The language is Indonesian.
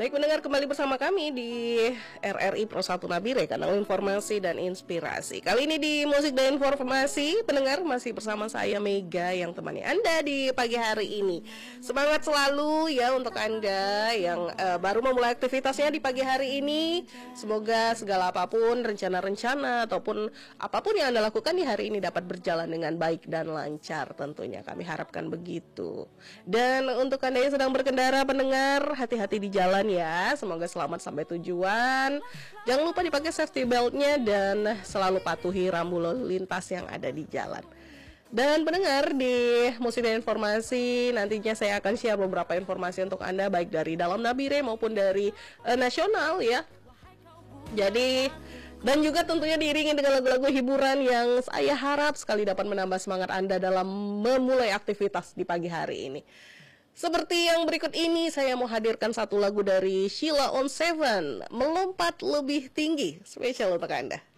Baik pendengar, kembali bersama kami di RRI Pro 1 Nabire, kanal informasi dan inspirasi. Kali ini di Musik dan Informasi, pendengar masih bersama saya Mega yang temani Anda di pagi hari ini. Semangat selalu ya untuk Anda yang baru memulai aktivitasnya di pagi hari ini. Semoga segala apapun, rencana-rencana ataupun apapun yang Anda lakukan di hari ini dapat berjalan dengan baik dan lancar tentunya. Kami harapkan begitu. Dan untuk Anda yang sedang berkendara pendengar, hati-hati di jalan ya, semoga selamat sampai tujuan. Jangan lupa dipakai safety beltnya dan selalu patuhi rambu lalu lintas yang ada di jalan. Dan pendengar, di Musik dan Informasi nantinya saya akan share beberapa informasi untuk Anda, baik dari dalam Nabire maupun dari nasional ya. Jadi, dan juga tentunya diiringi dengan lagu-lagu hiburan yang saya harap sekali dapat menambah semangat Anda dalam memulai aktivitas di pagi hari ini. Seperti yang berikut ini, saya mau hadirkan satu lagu dari Sheila on 7, Melompat Lebih Tinggi, spesial untuk Anda.